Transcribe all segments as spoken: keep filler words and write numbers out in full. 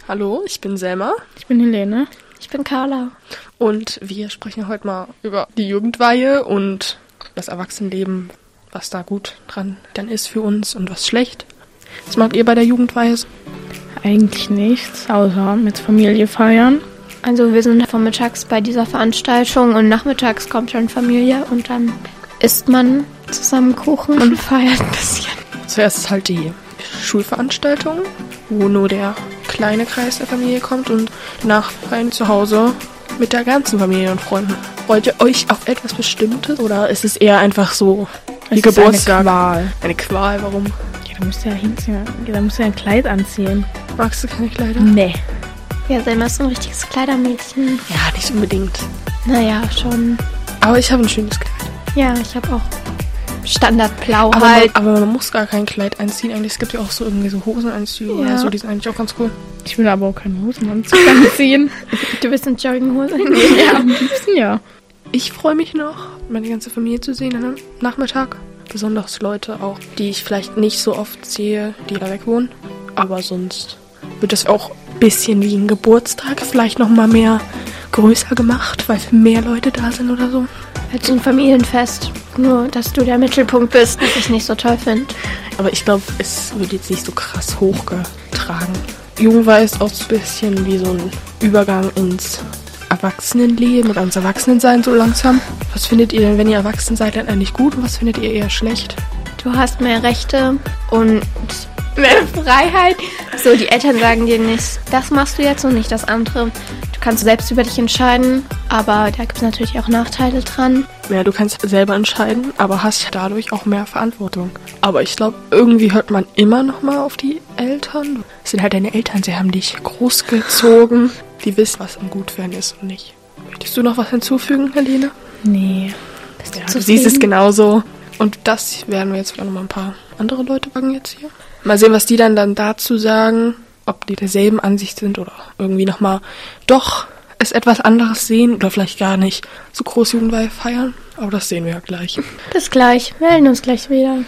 Hallo, ich bin Selma. Ich bin Helene. Ich bin Carla. Und wir sprechen heute mal über die Jugendweihe und das Erwachsenenleben, was da gut dran dann ist für uns und was schlecht. Was macht ihr bei der Jugendweihe? Eigentlich nichts, außer mit Familie feiern. Also wir sind vormittags bei dieser Veranstaltung und nachmittags kommt schon Familie und dann isst man zusammen Kuchen und feiert ein bisschen. Zuerst ist halt die Schulveranstaltung, wo nur der kleine Kreis der Familie kommt und danach feiern zu Hause mit der ganzen Familie und Freunden. Freut ihr euch auf etwas Bestimmtes oder ist es eher einfach so wie Es ist Geburtstag? eine Qual. Eine Qual, warum? Ja, da musst du ja hinziehen. Ja, da musst du ja ein Kleid anziehen. Magst du keine Kleider? Nee. Ja, Selma ist so ein richtiges Kleidermädchen. Ja, nicht unbedingt. Naja, schon. Aber ich habe ein schönes Kleid. Ja, ich habe auch Standardblau Aber, halt. man, aber man muss gar kein Kleid einziehen. Eigentlich, es gibt ja auch so irgendwie so Hosenanzüge Ja. oder so, die sind eigentlich auch ganz cool. Ich will aber auch keine Hosenanzug anziehen. Du bist in Jogginghose. Ja, am liebsten ja. Ich freue mich noch, meine ganze Familie zu sehen am Nachmittag. Besonders Leute auch, die ich vielleicht nicht so oft sehe, die da weg wohnen. Aber sonst wird es auch ein bisschen wie ein Geburtstag, vielleicht noch mal mehr größer gemacht, weil mehr Leute da sind oder so. Halt so ein Familienfest. Nur, dass du der Mittelpunkt bist, was ich nicht so toll finde. Aber ich glaube, es wird jetzt nicht so krass hochgetragen. Jugendweihe ist auch so ein bisschen wie so ein Übergang ins Erwachsenenleben oder ins Erwachsenensein so langsam. Was findet ihr denn, wenn ihr erwachsen seid, dann eigentlich gut und was findet ihr eher schlecht? Du hast mehr Rechte und mehr Freiheit. So, die Eltern sagen dir nicht, das machst du jetzt und nicht das andere. Du kannst selbst über dich entscheiden, aber da gibt es natürlich auch Nachteile dran. Ja, du kannst selber entscheiden, aber hast dadurch auch mehr Verantwortung. Aber ich glaube, irgendwie hört man immer noch mal auf die Eltern. Das sind halt deine Eltern, sie haben dich großgezogen. Die wissen, was am gut für einen ist und nicht. Möchtest du noch was hinzufügen, Helene? Nee. Bist du Ja, du zufrieden? siehst es genauso. Und das werden wir jetzt vielleicht noch mal ein paar andere Leute packen jetzt hier. Mal sehen, was die dann, dann dazu sagen. Ob die derselben Ansicht sind oder irgendwie noch mal doch es etwas anderes sehen oder vielleicht gar nicht so groß Jugendweihe feiern. Aber das sehen wir ja gleich. Bis gleich. Wir melden uns gleich wieder.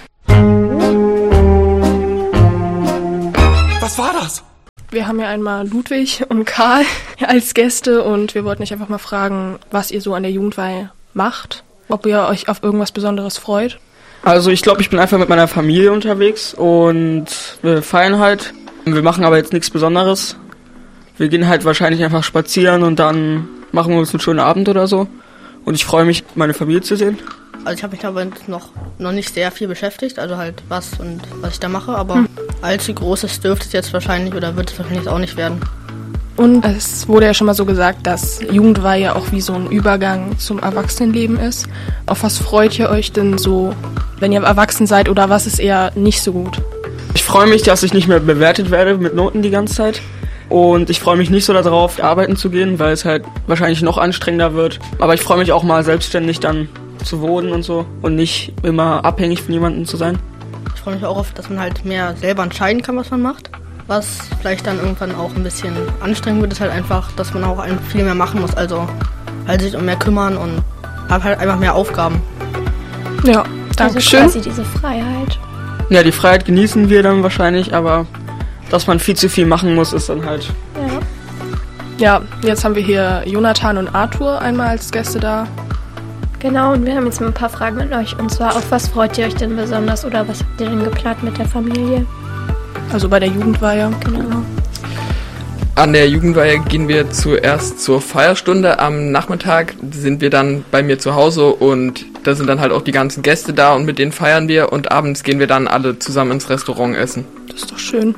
Was war das? Wir haben ja einmal Ludwig und Karl als Gäste und wir wollten euch einfach mal fragen, was ihr so an der Jugendweihe macht. Ob ihr euch auf irgendwas Besonderes freut. Also ich glaube, ich bin einfach mit meiner Familie unterwegs und wir feiern halt. Wir machen aber jetzt nichts Besonderes. Wir gehen halt wahrscheinlich einfach spazieren und dann machen wir uns einen schönen Abend oder so. Und ich freue mich, meine Familie zu sehen. Also ich habe mich damit noch, noch nicht sehr viel beschäftigt, also halt was und was ich da mache, aber hm. allzu großes dürfte es jetzt wahrscheinlich oder wird es wahrscheinlich auch nicht werden. Und es wurde ja schon mal so gesagt, dass Jugendweihe auch wie so ein Übergang zum Erwachsenenleben ist. Auf was freut ihr euch denn so, wenn ihr erwachsen seid oder was ist eher nicht so gut? Ich freue mich, dass ich nicht mehr bewertet werde mit Noten die ganze Zeit. Und ich freue mich nicht so darauf, arbeiten zu gehen, weil es halt wahrscheinlich noch anstrengender wird. Aber ich freue mich auch mal selbstständig dann zu wohnen und so und nicht immer abhängig von jemandem zu sein. Ich freue mich auch auf, dass man halt mehr selber entscheiden kann, was man macht. Was vielleicht dann irgendwann auch ein bisschen anstrengend wird, ist halt einfach, dass man auch viel mehr machen muss. Also halt sich um mehr kümmern und hat halt einfach mehr Aufgaben. Ja, danke schön. Also quasi diese Freiheit. Ja, die Freiheit genießen wir dann wahrscheinlich, aber dass man viel zu viel machen muss, ist dann halt... Ja, jetzt haben wir hier Jonathan und Arthur einmal als Gäste da. Genau, und wir haben jetzt mal ein paar Fragen an euch. Und zwar, auf was freut ihr euch denn besonders oder was habt ihr denn geplant mit der Familie? Also bei der Jugendweihe. Genau. An der Jugendweihe gehen wir zuerst zur Feierstunde. Am Nachmittag sind wir dann bei mir zu Hause und da sind dann halt auch die ganzen Gäste da und mit denen feiern wir und abends gehen wir dann alle zusammen ins Restaurant essen. Das ist doch schön.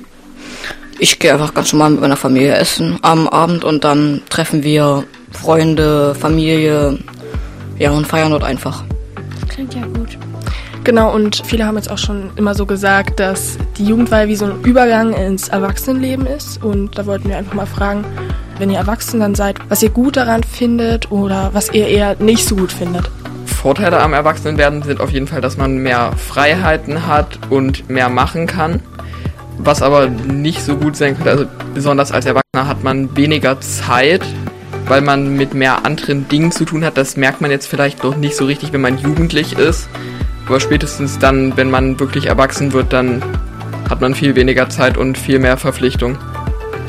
Ich gehe einfach ganz normal mit meiner Familie essen am Abend und dann treffen wir Freunde, Familie, ja, und feiern dort einfach. Das klingt ja gut. Genau, und viele haben jetzt auch schon immer so gesagt, dass die Jugendweihe wie so ein Übergang ins Erwachsenenleben ist. Und da wollten wir einfach mal fragen, wenn ihr erwachsen dann seid, was ihr gut daran findet oder was ihr eher nicht so gut findet. Vorteile am Erwachsenenwerden sind auf jeden Fall, dass man mehr Freiheiten hat und mehr machen kann. Was aber nicht so gut sein könnte, also besonders als Erwachsener hat man weniger Zeit, weil man mit mehr anderen Dingen zu tun hat. Das merkt man jetzt vielleicht noch nicht so richtig, wenn man jugendlich ist. Aber spätestens dann, wenn man wirklich erwachsen wird, dann hat man viel weniger Zeit und viel mehr Verpflichtung.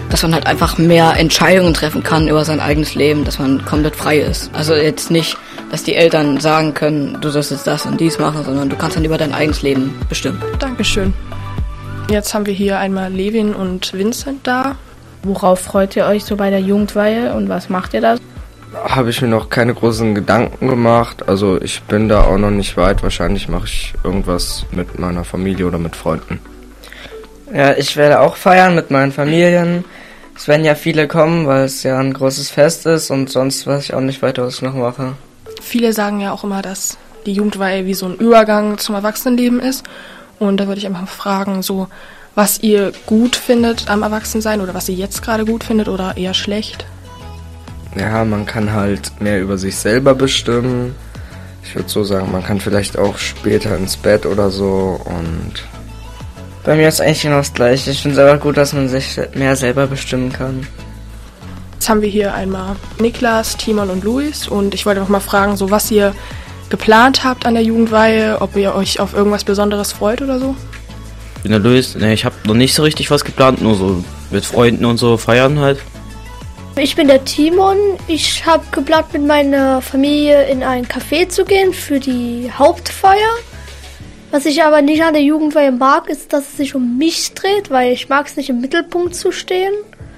dass man halt einfach mehr Entscheidungen treffen kann über sein eigenes Leben, dass man komplett frei ist. Also jetzt nicht, dass die Eltern sagen können, du sollst jetzt das und dies machen, sondern du kannst dann über dein eigenes Leben bestimmen. Dankeschön. Jetzt haben wir hier einmal Levin und Vincent da. Worauf freut ihr euch so bei der Jugendweihe und was macht ihr da? Habe ich mir noch keine großen Gedanken gemacht. Also ich bin da auch noch nicht weit. Wahrscheinlich mache ich irgendwas mit meiner Familie oder mit Freunden. Ja, ich werde auch feiern mit meinen Familien. Es werden ja viele kommen, weil es ja ein großes Fest ist und sonst weiß ich auch nicht weiter, was ich noch mache. Viele sagen ja auch immer, dass die Jugendweihe wie so ein Übergang zum Erwachsenenleben ist. Und da würde ich einfach mal fragen, so, was ihr gut findet am Erwachsensein oder was ihr jetzt gerade gut findet oder eher schlecht. Ja, man kann halt mehr über sich selber bestimmen. Ich würde so sagen, man kann vielleicht auch später ins Bett oder so und... Bei mir ist eigentlich genau das Gleiche. Ich finde es einfach gut, dass man sich mehr selber bestimmen kann. Jetzt haben wir hier einmal Niklas, Timon und Luis und ich wollte noch mal fragen, so was ihr geplant habt an der Jugendweihe, ob ihr euch auf irgendwas Besonderes freut oder so? Ich bin der Luis. Ne, ich habe noch nicht so richtig was geplant, nur so mit Freunden und so feiern halt. Ich bin der Timon. Ich habe geplant, mit meiner Familie in ein Café zu gehen für die Hauptfeier. Was ich aber nicht an der Jugendweihe mag, ist, dass es sich um mich dreht, weil ich mag es nicht im Mittelpunkt zu stehen.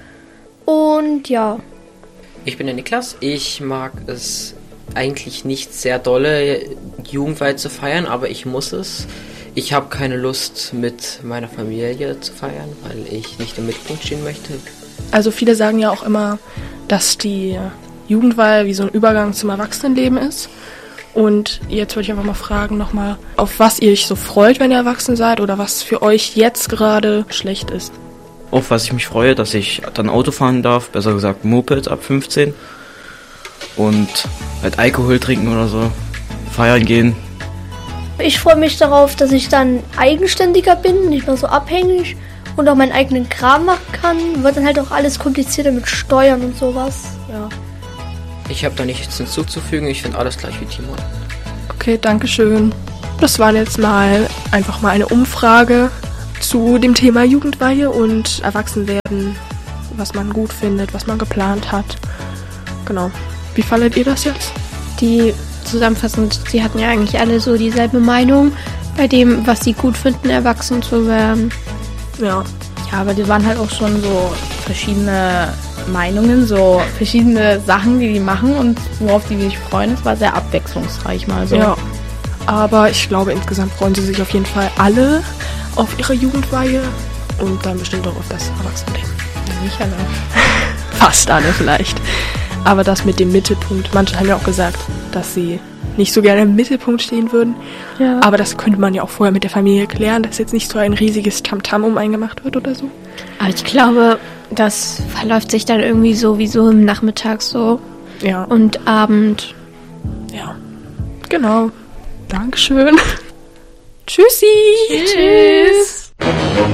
Und ja. Ich bin der Niklas. Ich mag es eigentlich nicht sehr dolle, Jugendweihe zu feiern, aber ich muss es. Ich habe keine Lust, mit meiner Familie zu feiern, weil ich nicht im Mittelpunkt stehen möchte. Also viele sagen ja auch immer, dass die Jugendweihe wie so ein Übergang zum Erwachsenenleben ist. Und jetzt würde ich einfach mal fragen nochmal, auf was ihr euch so freut, wenn ihr erwachsen seid oder was für euch jetzt gerade schlecht ist. Auf was ich mich freue, dass ich dann Auto fahren darf, besser gesagt Moped ab fünfzehn. Und halt Alkohol trinken oder so, feiern gehen. Ich freue mich darauf, dass ich dann eigenständiger bin, nicht mehr so abhängig und auch meinen eigenen Kram machen kann. Wird dann halt auch alles komplizierter mit Steuern und sowas. Ja. Ich habe da nichts hinzuzufügen, ich finde alles gleich wie Timon. Okay, danke schön. Das war jetzt mal einfach mal eine Umfrage zu dem Thema Jugendweihe und Erwachsenwerden, was man gut findet, was man geplant hat. Genau. Wie fandet ihr das jetzt? Die zusammenfassend, sie hatten ja eigentlich alle so dieselbe Meinung bei dem, was sie gut finden, erwachsen zu werden. Ja. Ja, aber die waren halt auch schon so verschiedene Meinungen, so verschiedene Sachen, die die machen und worauf die sich freuen. Es war sehr abwechslungsreich mal so. Ja, aber ich glaube, insgesamt freuen sie sich auf jeden Fall alle auf ihre Jugendweihe und dann bestimmt auch auf das Erwachsenenleben. Ja, nicht alle. Fast alle vielleicht. Aber das mit dem Mittelpunkt, manche haben ja auch gesagt, dass sie nicht so gerne im Mittelpunkt stehen würden. Ja. Aber das könnte man ja auch vorher mit der Familie klären, dass jetzt nicht so ein riesiges Tamtam um einen gemacht wird oder so. Aber ich glaube, das verläuft sich dann irgendwie so wie so im Nachmittag so. Ja. Und Abend. Ja. Genau. Dankeschön. Tschüssi. Tschüss.